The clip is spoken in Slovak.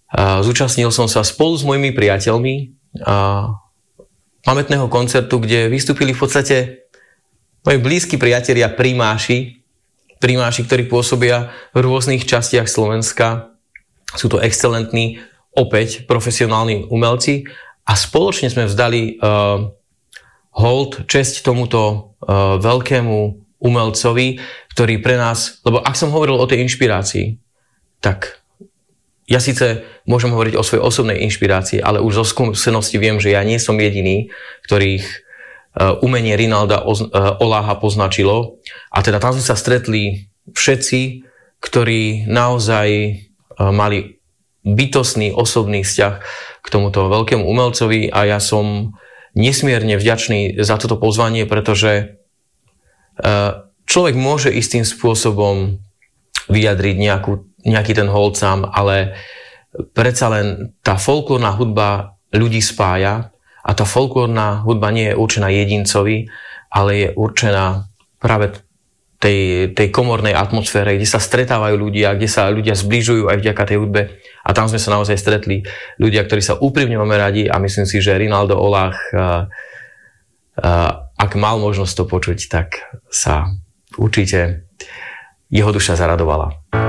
Zúčastnil som sa spolu s mojimi priateľmi pamätného koncertu, kde vystúpili v podstate moji blízki priatelia primáši, ktorí pôsobia v rôznych častiach Slovenska. Sú to excelentní, opäť profesionálni umelci a spoločne sme vzdali hold, česť tomuto veľkému umelcovi, ktorý pre nás, lebo ak som hovoril o tej inšpirácii, tak ja síce môžem hovoriť o svojej osobnej inšpirácii, ale už zo skúsenosti viem, že ja nie som jediný, ktorých umenie Rinalda Oláha poznačilo. A teda tam sme sa stretli všetci, ktorí naozaj mali bytostný osobný vzťah k tomuto veľkému umelcovi a ja som nesmierne vďačný za toto pozvanie, pretože človek môže istým spôsobom vyjadriť nejaký ten hold sám, ale predsa len tá folklórna hudba ľudí spája a tá folklórna hudba nie je určená jedincovi, ale je určená práve tej komornej atmosfére, kde sa stretávajú ľudia, kde sa ľudia zbližujú aj vďaka tej hudbe. A tam sme sa naozaj stretli ľudia, ktorí sa úprimne máme radi a myslím si, že Rinaldo Oláh, ak mal možnosť to počuť, tak sa určite jeho duša zaradovala.